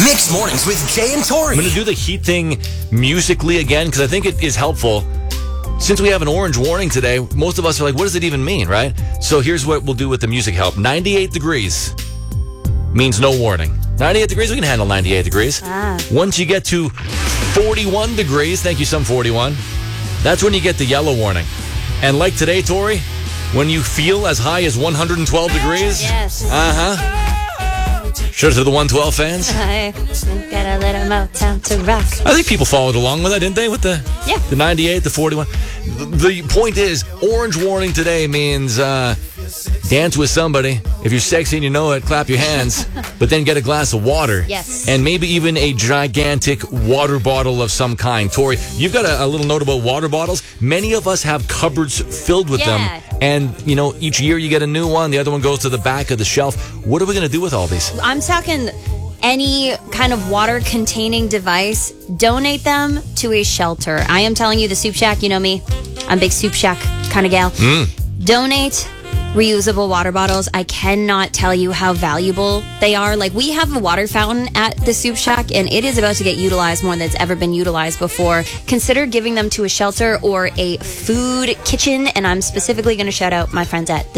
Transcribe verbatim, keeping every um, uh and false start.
Mixed Mornings with Jay and Tori. I'm going to do the heat thing musically again because I think it is helpful. Since we have an orange warning today, most of us are like, what does it even mean, right? So here's what we'll do with the music help. ninety-eight degrees means no warning. ninety-eight degrees, we can handle ninety-eight degrees. Ah. Once you get to forty-one degrees, thank you, some forty-one, that's when you get the yellow warning. And like today, Tori, when you feel as high as one hundred twelve degrees, Yes. uh-huh. Shout out to the one twelve fans. I got a little Motown to rock. I think people followed along with that, didn't they? With the Yeah. the ninety-eight, the forty-one. The, the point is, orange warning today means uh, dance with somebody. If you're sexy and you know it, clap your hands. But then get a glass of water. Yes. And maybe even a gigantic water bottle of some kind. Tori, you've got a, a little note about water bottles. Many of us have cupboards filled with Yeah. them. And, you know, each year you get a new one. The other one goes to the back of the shelf. What are we going to do with all these? I'm talking any kind of water containing device, donate them to a shelter. I am telling you, the Soup Shack, you know me, I'm a big Soup Shack kind of gal. Mm. Donate reusable water bottles. I cannot tell you how valuable they are. Like, we have a water fountain at the Soup Shack, and it is about to get utilized more than it's ever been utilized before. Consider giving them to a shelter or a food kitchen, and I'm specifically going to shout out my friends at the